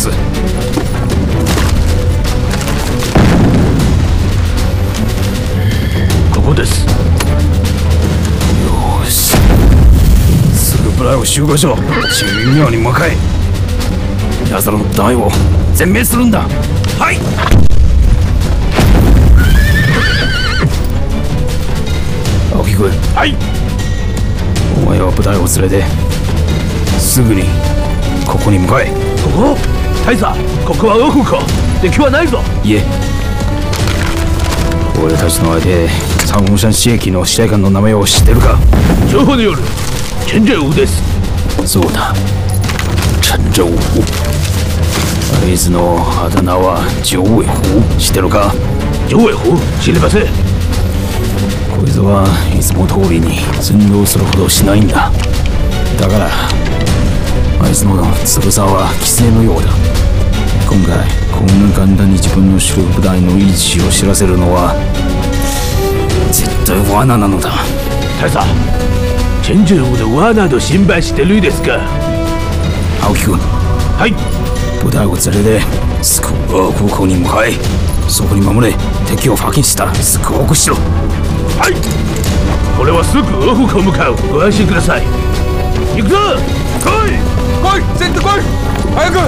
。 ここです。 よし。すぐブライを集合しろ。チームに向かえ。奴らの隊を全滅するんだ。はい。青木君。 はい。 お前は部隊を連れてすぐにここに向かえ。 ここ？大佐、ここは王府か。敵はないぞ。 いえ、俺たちの相手、三本山市駅の司令官の名前を知ってるか？ 情報による陳正武です。 そうだ、陳正武。あいつのあだ名は九尾狐、知ってるか？ 九尾狐？知りません。 こいつはいつも通りに順応するほどしないんだ。だからあいつの翼は狐のようだ。今回こんな簡単に自分の主力部隊の位置を知らせるのは絶対罠なのだ。 大佐、陳正武の罠と心配してるですか？ 青木君。 はい。 部隊を連れてすぐ空港に向かえ。そこに守れ。敵を発見したらすぐ報告しろ。 はい。これはすぐ王府港向かう。ご安心ください。行くぞ。来い来い、先頭来い。早く。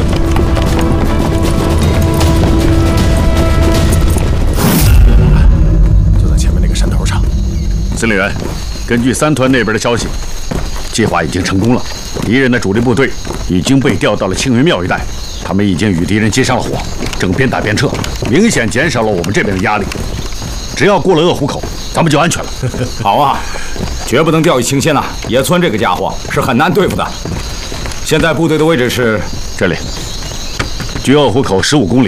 就在前面那个山头上。 司令员，根据三团那边的消息，计划已经成功了。敌人的主力部队已经被调到了青云庙一带，他们已经与敌人接上了火，正边打边撤，明显减少了我们这边的压力。只要过了鄂湖口，咱们就安全了。 好啊，绝不能掉以轻心呐！野村这个家伙是很难对付的。现在部队的位置是这里，距鄂湖口15公里。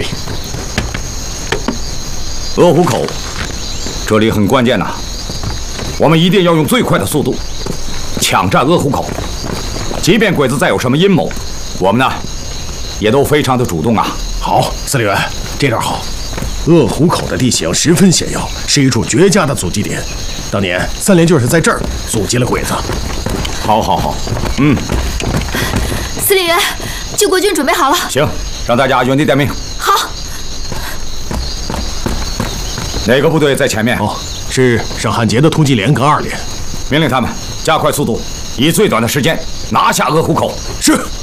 鄂湖口，这里很关键呐，我们一定要用最快的速度抢占鄂湖口。即便鬼子再有什么阴谋，我们呢也都非常的主动啊。 好，司令员，这点好。鄂湖口的地形十分险要，是一处绝佳的阻击点。当年三连就是在这儿阻击了鬼子。 好， 司令员，救国军准备好了。 行，让大家原地待命。 好。 哪个部队在前面？ 哦，是沈汉杰的突击连跟2连。 命令他们加快速度，以最短的时间拿下鄂湖口。 是。